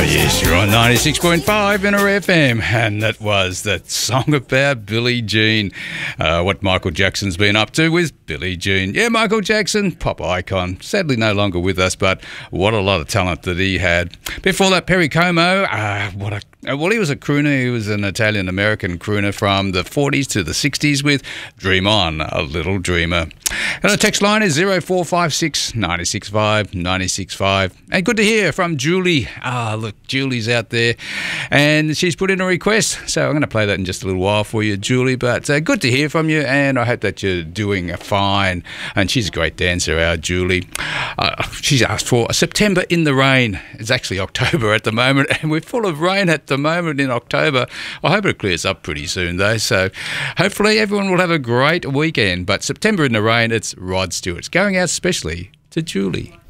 Yes, you're on 96.5 Inner FM, and that was that song about Billie Jean. What Michael Jackson's been up to with Billie Jean. Yeah, Michael Jackson, pop icon, sadly no longer with us, but what a lot of talent that he had. Before that, Perry Como, well, he was a crooner. He was an Italian-American crooner from the 40s to the 60s with Dream On, A Little Dreamer. And the text line is 0456 965 965. And good to hear from Julie. Look, Julie's out there and she's put in a request. So I'm going to play that in just a little while for you, Julie. But good to hear from you, and I hope that you're doing fine. And she's a great dancer, our Julie. She's asked for September in the Rain. It's actually October at the moment, and we're full of rain at the moment in October. I hope it clears up pretty soon, though. So hopefully everyone will have a great weekend. But September in the Rain, it's Rod Stewart. It's going out especially to Julie.